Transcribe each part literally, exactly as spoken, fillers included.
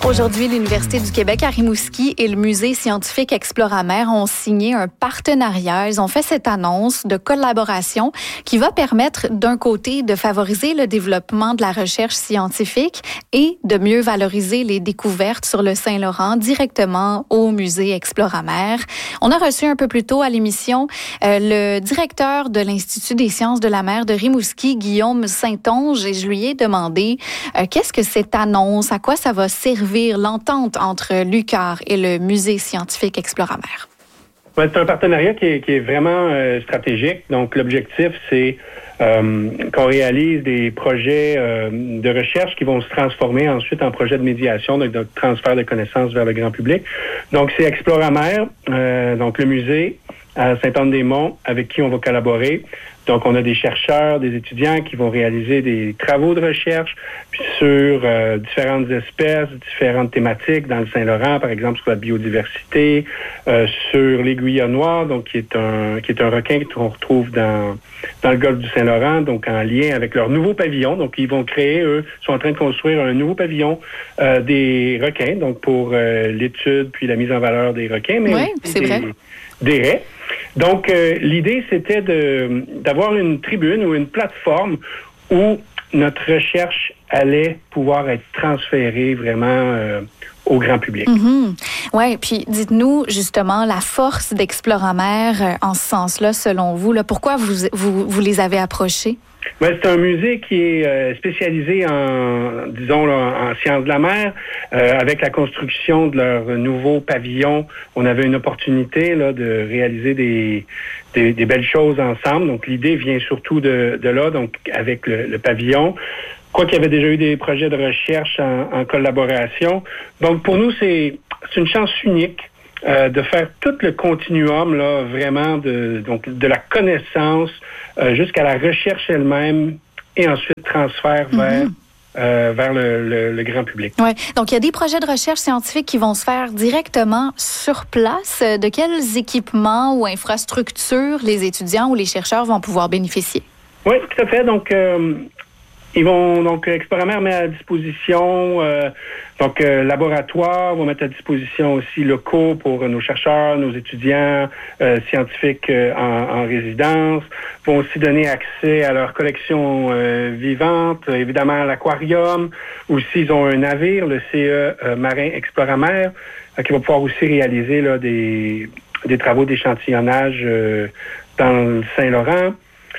Aujourd'hui, l'Université du Québec à Rimouski et le Musée scientifique Exploramer ont signé un partenariat. Ils ont fait cette annonce de collaboration qui va permettre, d'un côté, de favoriser le développement de la recherche scientifique et de mieux valoriser les découvertes sur le Saint-Laurent directement au Musée Exploramer. On a reçu un peu plus tôt à l'émission euh, le directeur de l'Institut des sciences de la mer de Rimouski, Guillaume Saint-Onge, et je lui ai demandé euh, qu'est-ce que cette annonce, à quoi ça va servir l'entente entre l'U Q A R et le Musée scientifique Exploramer. Ouais, c'est un partenariat qui est, qui est vraiment euh, stratégique. Donc, l'objectif, c'est euh, qu'on réalise des projets euh, de recherche qui vont se transformer ensuite en projets de médiation, donc de transfert de connaissances vers le grand public. Donc, c'est Exploramer, euh, donc le musée à Sainte-Anne-des-Monts, avec qui on va collaborer. Donc, on a des chercheurs, des étudiants qui vont réaliser des travaux de recherche puis sur euh, différentes espèces, différentes thématiques dans le Saint-Laurent, par exemple sur la biodiversité, euh, sur l'aiguillat noir, donc qui est un qui est un requin qu'on retrouve dans dans le golfe du Saint-Laurent, donc en lien avec leur nouveau pavillon. Donc, ils vont créer, eux, sont en train de construire un nouveau pavillon euh, des requins, donc pour euh, l'étude puis la mise en valeur des requins, mais oui, c'est des, vrai. des raies. Donc, euh, l'idée, c'était de d'avoir une tribune ou une plateforme où notre recherche allait pouvoir être transférée vraiment euh, au grand public. Mm-hmm. Oui, puis dites-nous justement la force d'Exploramer euh, en ce sens-là, selon vous. Là, pourquoi vous, vous, vous les avez approchés? Ben, c'est un musée qui est euh, spécialisé en, disons, là, en sciences de la mer. Euh, avec la construction de leur nouveau pavillon, on avait une opportunité là, de réaliser des, des, des belles choses ensemble. Donc, l'idée vient surtout de, de là, donc avec le, le pavillon. Quoi qu'il y avait déjà eu des projets de recherche en, en collaboration. Donc, pour nous, c'est, c'est une chance unique. Euh, de faire tout le continuum là vraiment de donc de la connaissance euh, jusqu'à la recherche elle-même et ensuite transfert vers mm-hmm. euh, vers le, le, le grand public. Ouais. Donc il y a des projets de recherche scientifique qui vont se faire directement sur place. De quels équipements ou infrastructures les étudiants ou les chercheurs vont pouvoir bénéficier? Oui, tout à fait. Donc euh, Ils vont donc Exploramer met à disposition euh, donc euh, laboratoires, vont mettre à disposition aussi locaux pour nos chercheurs, nos étudiants euh, scientifiques euh, en, en résidence, vont aussi donner accès à leur collection euh, vivante, évidemment à l'aquarium. Aussi, ils ont un navire, le C E euh, Marin Exploramer, euh, qui va pouvoir aussi réaliser là, des, des travaux d'échantillonnage euh, dans le Saint-Laurent.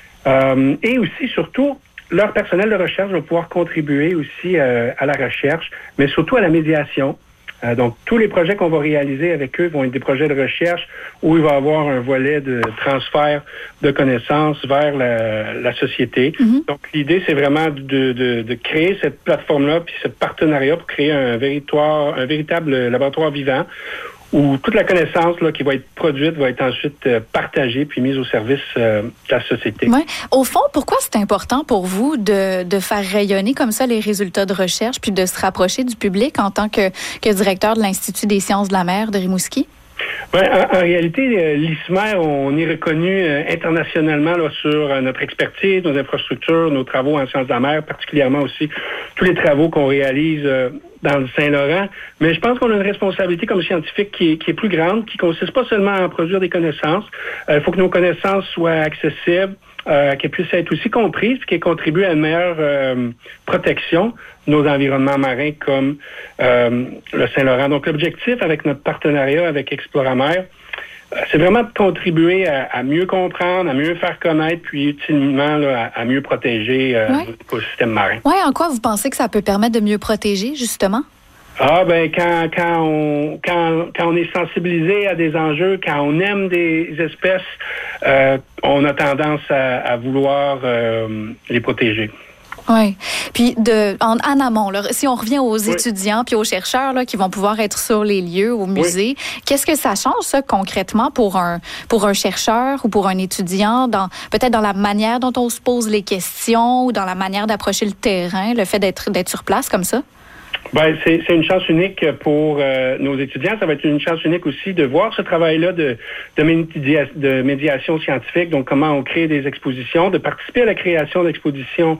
Euh, et aussi, surtout, leur personnel de recherche va pouvoir contribuer aussi euh, à la recherche, mais surtout à la médiation. Euh, donc, tous les projets qu'on va réaliser avec eux vont être des projets de recherche où il va y avoir un volet de transfert de connaissances vers la, la société. Mm-hmm. Donc, l'idée, c'est vraiment de, de, de créer cette plateforme-là puis ce partenariat pour créer un véritable, un véritable laboratoire vivant où toute la connaissance là, qui va être produite va être ensuite euh, partagée puis mise au service euh, de la société. Ouais. Au fond, pourquoi c'est important pour vous de, de faire rayonner comme ça les résultats de recherche puis de se rapprocher du public en tant que, que directeur de l'Institut des sciences de la mer de Rimouski? Ben, en, en réalité, l'I S M E R, on est reconnu euh, internationalement là, sur euh, notre expertise, nos infrastructures, nos travaux en sciences de la mer, particulièrement aussi tous les travaux qu'on réalise euh, dans le Saint-Laurent. Mais je pense qu'on a une responsabilité comme scientifique qui est, qui est plus grande, qui consiste pas seulement à produire des connaissances. Il euh, faut que nos connaissances soient accessibles, euh, qu'elles puissent être aussi comprises, puis qu'elles contribuent à une meilleure euh, protection de nos environnements marins comme euh, le Saint-Laurent. Donc, l'objectif avec notre partenariat avec Exploramer, c'est vraiment de contribuer à, à mieux comprendre, à mieux faire connaître, puis utilement là, à, à mieux protéger euh, ouais. l'écosystème marin. Oui, en quoi vous pensez que ça peut permettre de mieux protéger, justement? Ah ben quand quand on quand quand on est sensibilisé à des enjeux, quand on aime des espèces, euh, on a tendance à, à vouloir euh, les protéger. Oui. Puis de en, en amont, là, si on revient aux oui. étudiants puis aux chercheurs là, qui vont pouvoir être sur les lieux, au musée, oui. qu'est-ce que ça change, ça, concrètement, pour un pour un chercheur ou pour un étudiant, dans peut-être dans la manière dont on se pose les questions ou dans la manière d'approcher le terrain, le fait d'être d'être sur place comme ça? Ben, c'est, c'est une chance unique pour euh, nos étudiants. Ça va être une chance unique aussi de voir ce travail-là de, de, média, de médiation scientifique, donc comment on crée des expositions, de participer à la création d'expositions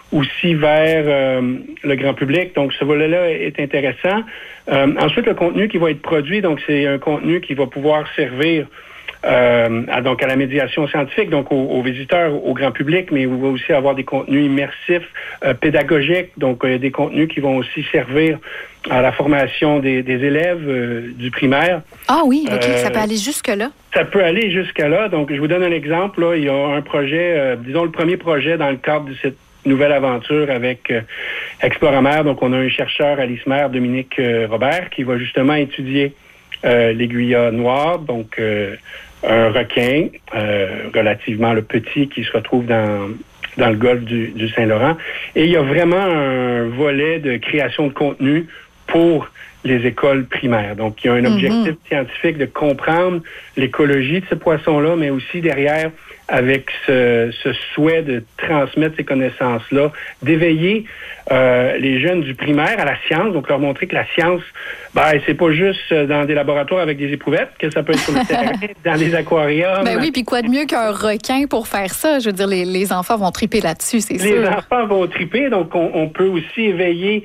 aussi vers euh, le grand public. Donc, ce volet-là est intéressant. Euh, ensuite, le contenu qui va être produit, donc c'est un contenu qui va pouvoir servir euh, à, donc à la médiation scientifique, donc aux, aux visiteurs, au grand public, mais il va aussi avoir des contenus immersifs, euh, pédagogiques, donc euh, des contenus qui vont aussi servir à la formation des, des élèves euh, du primaire. Ah oui, OK, euh, ça peut aller jusque-là. Ça peut aller jusqu'à là. Donc, je vous donne un exemple. Là, il y a un projet, euh, disons le premier projet dans le cadre de cette nouvelle aventure avec euh, Exploramer. Donc, on a un chercheur à l'I S M E R, Dominique euh, Robert, qui va justement étudier euh, l'aiguilla noire, donc euh, un requin euh, relativement le petit qui se retrouve dans dans le golfe du, du Saint-Laurent. Et il y a vraiment un volet de création de contenu pour les écoles primaires. Donc, il y a un objectif mm-hmm. scientifique de comprendre l'écologie de ce poisson-là, mais aussi derrière, avec ce, ce souhait de transmettre ces connaissances-là, d'éveiller euh, les jeunes du primaire à la science, donc leur montrer que la science, ben, c'est pas juste dans des laboratoires avec des éprouvettes, que ça peut être sur le terrain, dans des aquariums. Ben oui, puis quoi de mieux qu'un requin pour faire ça? Je veux dire, les, les enfants vont triper là-dessus, c'est sûr. Les enfants vont triper, donc on, on peut aussi éveiller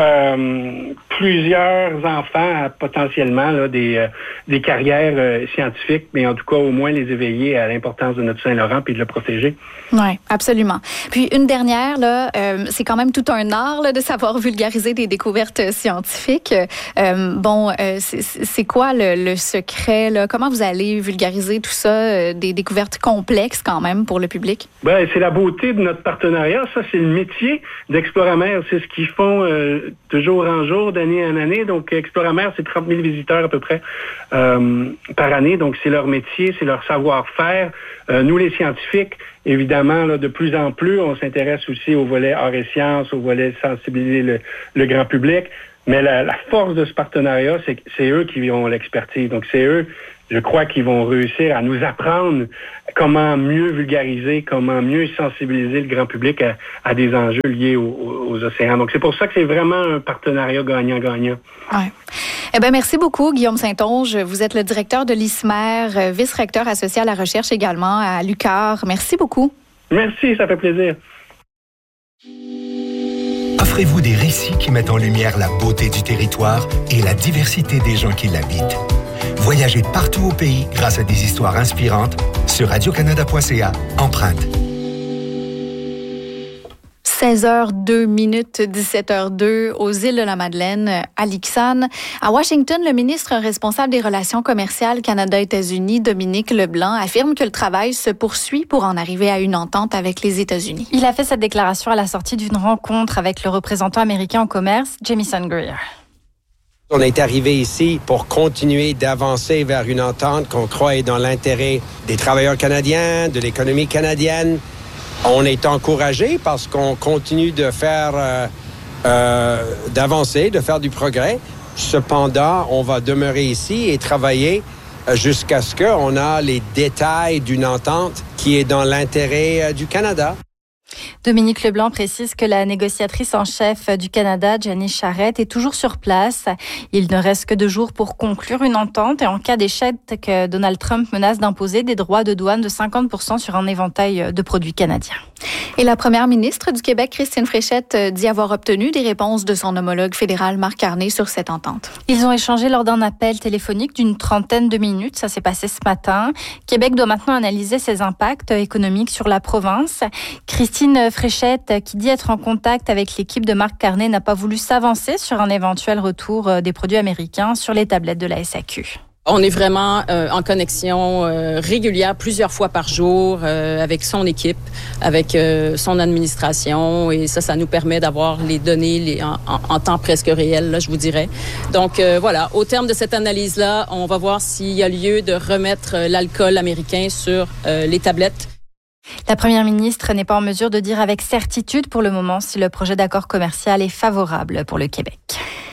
Euh, plusieurs enfants à potentiellement là, des, euh, des carrières euh, scientifiques, mais en tout cas au moins les éveiller à l'importance de notre Saint-Laurent puis de le protéger. Oui, absolument. Puis une dernière, là, euh, c'est quand même tout un art là, de savoir vulgariser des découvertes scientifiques. Euh, bon, euh, c'est, c'est quoi le, le secret? Là? Comment vous allez vulgariser tout ça, euh, des découvertes complexes quand même pour le public? Ben, c'est la beauté de notre partenariat. Ça, c'est le métier d'Exploramer. C'est ce qu'ils font euh, de jour en jour, d'année en année. Donc, Exploramer, c'est trente mille visiteurs à peu près euh, par année. Donc, c'est leur métier, c'est leur savoir-faire. Euh, nous, les scientifiques, évidemment, là, de plus en plus, on s'intéresse aussi au volet arts et sciences, au volet sensibiliser le, le grand public. Mais la, la force de ce partenariat, c'est que c'est eux qui ont l'expertise. Donc, c'est eux, je crois, qui vont réussir à nous apprendre comment mieux vulgariser, comment mieux sensibiliser le grand public à, à des enjeux liés aux, aux océans. Donc, c'est pour ça que c'est vraiment un partenariat gagnant-gagnant. Ouais. Eh bien, merci beaucoup, Guillaume Saint-Onge. Vous êtes le directeur de l'I S M E R, vice-recteur associé à la recherche également à l'U Q A R. Merci beaucoup. Merci, ça fait plaisir. Offrez-vous des récits qui mettent en lumière la beauté du territoire et la diversité des gens qui l'habitent. Voyagez partout au pays grâce à des histoires inspirantes sur radio canada point c a. Empreinte. seize heures deux minutes, dix-sept heures deux aux îles de la Madeleine, à Lixane. À Washington, le ministre responsable des relations commerciales Canada-États-Unis, Dominique Leblanc, affirme que le travail se poursuit pour en arriver à une entente avec les États-Unis. Il a fait cette déclaration à la sortie d'une rencontre avec le représentant américain au commerce, Jamieson Greer. On est arrivé ici pour continuer d'avancer vers une entente qu'on croit est dans l'intérêt des travailleurs canadiens, de l'économie canadienne. On est encouragé parce qu'on continue de faire, euh, euh, d'avancer, de faire du progrès. Cependant, on va demeurer ici et travailler jusqu'à ce qu'on ait les détails d'une entente qui est dans l'intérêt du Canada. Dominique Leblanc précise que la négociatrice en chef du Canada, Janice Charette, est toujours sur place. Il ne reste que deux jours pour conclure une entente et en cas d'échec, que Donald Trump menace d'imposer des droits de douane de cinquante pour cent sur un éventail de produits canadiens. Et la première ministre du Québec, Christine Fréchette, dit avoir obtenu des réponses de son homologue fédéral, Marc Carney, sur cette entente. Ils ont échangé lors d'un appel téléphonique d'une trentaine de minutes. Ça s'est passé ce matin. Québec doit maintenant analyser ses impacts économiques sur la province. Christine Fréchette, qui dit être en contact avec l'équipe de Marc Carney, n'a pas voulu s'avancer sur un éventuel retour des produits américains sur les tablettes de la S A Q. On est vraiment euh, en connexion euh, régulière, plusieurs fois par jour, euh, avec son équipe, avec euh, son administration, et ça, ça nous permet d'avoir les données les, en, en, en temps presque réel, là, je vous dirais. Donc euh, voilà, au terme de cette analyse-là, on va voir s'il y a lieu de remettre l'alcool américain sur euh, les tablettes. La première ministre n'est pas en mesure de dire avec certitude pour le moment si le projet d'accord commercial est favorable pour le Québec.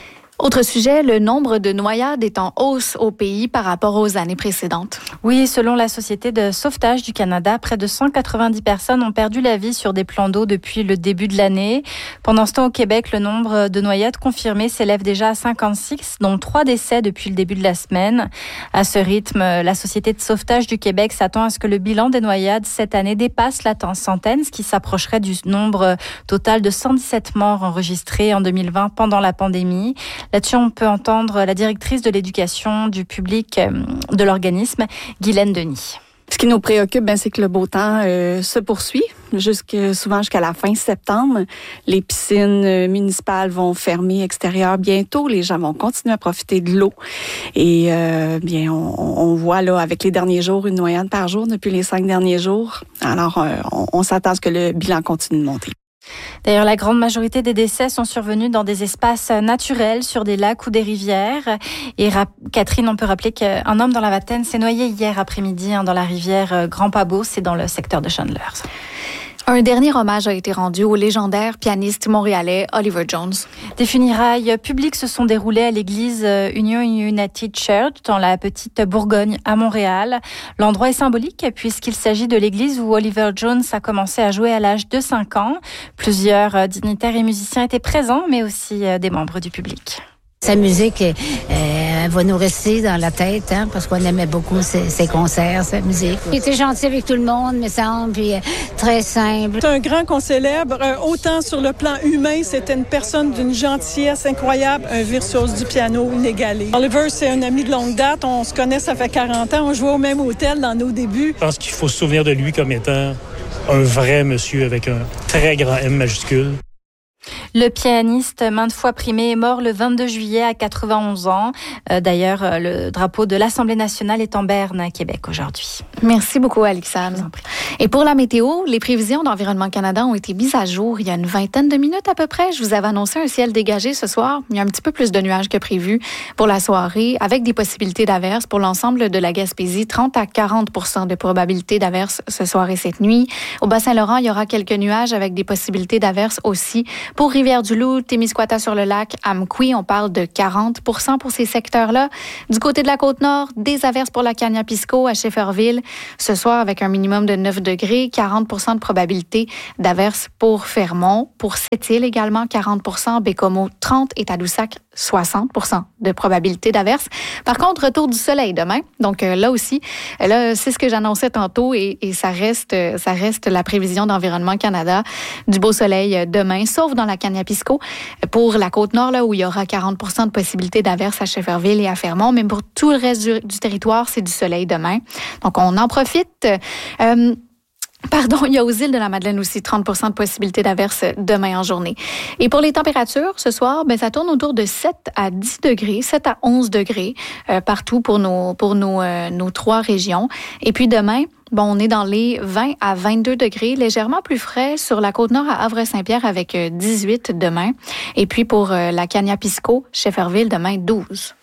Autre sujet, le nombre de noyades est en hausse au pays par rapport aux années précédentes. Oui, selon la Société de sauvetage du Canada, près de cent quatre-vingt-dix personnes ont perdu la vie sur des plans d'eau depuis le début de l'année. Pendant ce temps, au Québec, le nombre de noyades confirmées s'élève déjà à cinquante-six, dont trois décès depuis le début de la semaine. À ce rythme, la Société de sauvetage du Québec s'attend à ce que le bilan des noyades cette année dépasse la centaine, ce qui s'approcherait du nombre total de cent dix-sept morts enregistrés en deux mille vingt pendant la pandémie. Là-dessus, on peut entendre la directrice de l'éducation du public de l'organisme, Guylaine Denis. Ce qui nous préoccupe, ben, c'est que le beau temps euh, se poursuit, jusque, souvent jusqu'à la fin septembre. Les piscines municipales vont fermer extérieures bientôt. Les gens vont continuer à profiter de l'eau. Et euh, bien, on, on voit là avec les derniers jours une noyade par jour depuis les cinq derniers jours. Alors, euh, on, on s'attend à ce que le bilan continue de monter. D'ailleurs, la grande majorité des décès sont survenus dans des espaces naturels, sur des lacs ou des rivières. Et Catherine, on peut rappeler qu'un homme dans la vingtaine s'est noyé hier après-midi hein, dans la rivière Grand Pabot, c'est dans le secteur de Chandler. Un dernier hommage a été rendu au légendaire pianiste montréalais Oliver Jones. Des funérailles publiques se sont déroulées à l'église Union United Church dans la petite Bourgogne à Montréal. L'endroit est symbolique puisqu'il s'agit de l'église où Oliver Jones a commencé à jouer à l'âge de cinq ans. Plusieurs dignitaires et musiciens étaient présents, mais aussi des membres du public. Sa musique, euh, elle va nous rester dans la tête, hein, parce qu'on aimait beaucoup ses, ses concerts, sa musique. Il était gentil avec tout le monde, me semble, puis euh, très simple. C'est un grand qu'on célèbre, euh, autant sur le plan humain, c'était une personne d'une gentillesse incroyable, un virtuose du piano inégalé. Oliver, c'est un ami de longue date, on se connaît, ça fait quarante ans, on jouait au même hôtel dans nos débuts. Je pense qu'il faut se souvenir de lui comme étant un vrai monsieur avec un très grand M majuscule. Le pianiste, maintes fois primé, est mort le vingt-deux juillet à quatre-vingt-onze ans. Euh, d'ailleurs, le drapeau de l'Assemblée nationale est en berne à Québec aujourd'hui. Merci beaucoup, Alexandre. Et pour la météo, les prévisions d'Environnement Canada ont été mises à jour il y a une vingtaine de minutes à peu près. Je vous avais annoncé un ciel dégagé ce soir. Il y a un petit peu plus de nuages que prévu pour la soirée, avec des possibilités d'averses pour l'ensemble de la Gaspésie. trente à quarante pour cent de probabilité d'averses ce soir et cette nuit. Au Bas-Saint-Laurent, il y aura quelques nuages avec des possibilités d'averses aussi. Pour Rivière-du-Loup, Témiscouata-sur-le-Lac, Amqui, on parle de quarante pour cent pour ces secteurs-là. Du côté de la Côte-Nord, des averses pour la Cagnapisco à Shefferville. Ce soir, avec un minimum de neuf degrés, quarante pour cent de probabilité d'averses pour Fermont. Pour Sept-Îles également, quarante pour cent. Bécomo, trente et Tadoussac, soixante pour cent de probabilité d'averses. Par contre, retour du soleil demain. Donc euh, là aussi, là, c'est ce que j'annonçais tantôt et, et ça reste, ça reste la prévision d'Environnement Canada. Du beau soleil demain, sauf dans la Cagnapisco. Pour la Côte-Nord, là, où il y aura quarante pour cent de possibilité d'averses à Shefferville et à Fermont. Mais pour tout le reste du, du territoire, c'est du soleil demain. Donc, on en profite. Euh, Pardon, il y a aux îles de la Madeleine aussi trente pour cent de possibilité d'averses demain en journée. Et pour les températures, ce soir, ben ça tourne autour de sept à dix degrés, sept à onze degrés euh, partout pour nos pour nos euh, nos trois régions. Et puis demain, bon, on est dans les vingt à vingt-deux degrés, légèrement plus frais sur la Côte-Nord à Havre-Saint-Pierre avec dix-huit demain. Et puis pour euh, la Cagnapisco, Shefferville, demain douze.